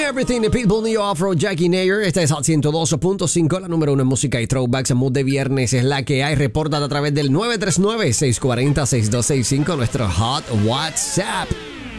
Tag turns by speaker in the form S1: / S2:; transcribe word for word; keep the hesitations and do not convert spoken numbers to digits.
S1: Me Everything de Pitbull, Neo Afro, Jackie Nayer. Esta es Hot ciento dos punto cinco, la número uno en música y throwbacks. Mood de viernes es la que hay. Repórtate a través del nueve tres nueve, seis cuatro cero, seis dos seis cinco, nuestro Hot WhatsApp.